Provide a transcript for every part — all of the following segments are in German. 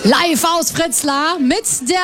Live aus Fritzlar mit der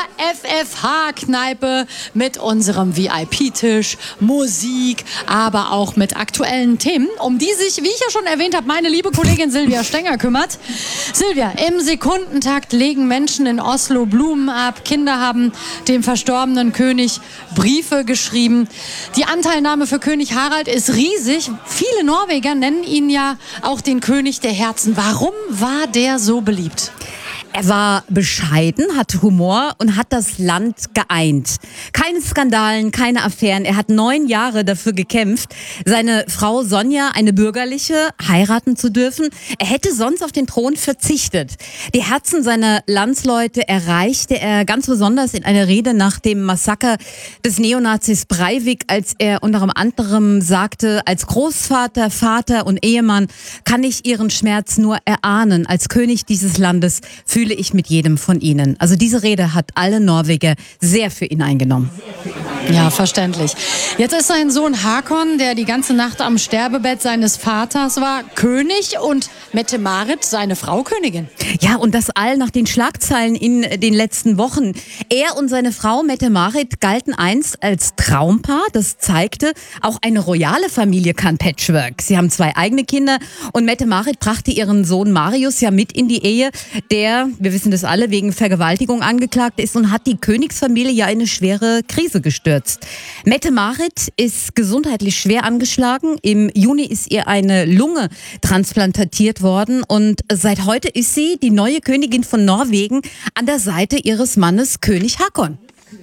FFH-Kneipe, mit unserem VIP-Tisch, Musik, aber auch mit aktuellen Themen, um die sich, wie ich ja schon erwähnt habe, meine liebe Kollegin Silvia Stenger kümmert. Silvia, im Sekundentakt legen Menschen in Oslo Blumen ab, Kinder haben dem verstorbenen König Briefe geschrieben. Die Anteilnahme für König Harald ist riesig. Viele Norweger nennen ihn ja auch den König der Herzen. Warum war der so beliebt? Er war bescheiden, hat Humor und hat das Land geeint. Keine Skandalen, keine Affären. Er hat 9 Jahre dafür gekämpft, seine Frau Sonja, eine bürgerliche, heiraten zu dürfen. Er hätte sonst auf den Thron verzichtet. Die Herzen seiner Landsleute erreichte er ganz besonders in einer Rede nach dem Massaker des Neonazis Breivik, als er unter anderem sagte: Als Großvater, Vater und Ehemann kann ich Ihren Schmerz nur erahnen. Als König dieses Landes fühle ich mit jedem von Ihnen. Also diese Rede hat alle Norweger sehr für ihn eingenommen. Ja, verständlich. Jetzt ist sein Sohn Hakon, der die ganze Nacht am Sterbebett seines Vaters war, König, und Mette-Marit, seine Frau, Königin. Ja, und das all nach den Schlagzeilen in den letzten Wochen. Er und seine Frau Mette-Marit galten einst als Traumpaar. Das zeigte, auch eine royale Familie kann Patchwork. Sie haben 2 eigene Kinder und Mette-Marit brachte ihren Sohn Marius ja mit in die Ehe, der, wir wissen das alle, wegen Vergewaltigung angeklagt ist und hat die Königsfamilie ja in eine schwere Krise gestürzt. Mette-Marit ist gesundheitlich schwer angeschlagen. Im Juni ist ihr eine Lunge transplantiert worden und seit heute ist sie die neue Königin von Norwegen an der Seite ihres Mannes König Hakon.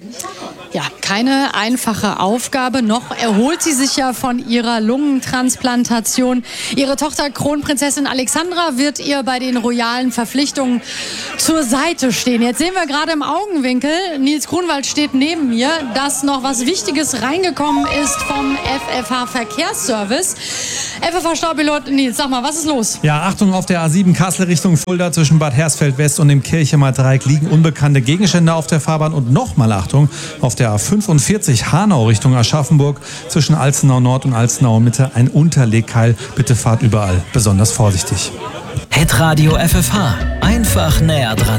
Ja, keine einfache Aufgabe. Noch erholt sie sich ja von ihrer Lungentransplantation. Ihre Tochter Kronprinzessin Alexandra wird ihr bei den royalen Verpflichtungen zur Seite stehen. Jetzt sehen wir gerade im Augenwinkel, Nils Grunwald steht neben mir, dass noch was Wichtiges reingekommen ist vom FFH-Verkehrsservice. FFH-Staupilot Nils, sag mal, was ist los? Ja, Achtung, auf der A7 Kassel Richtung Fulda zwischen Bad Hersfeld West und dem Kirchemer Dreieck liegen unbekannte Gegenstände auf der Fahrbahn. Und nochmal Achtung, auf der A45 Hanau Richtung Aschaffenburg zwischen Alzenau Nord und Alzenau Mitte ein Unterlegkeil. Bitte fahrt überall besonders vorsichtig. Hitradio FFH, einfach näher dran.